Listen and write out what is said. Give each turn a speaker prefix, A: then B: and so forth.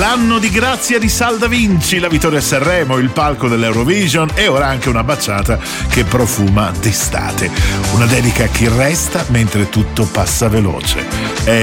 A: L'anno di grazia di Salda Vinci, la vittoria a Sanremo, il palco dell'Eurovision e ora anche una baciata che profuma d'estate. Una dedica a chi resta mentre tutto passa veloce.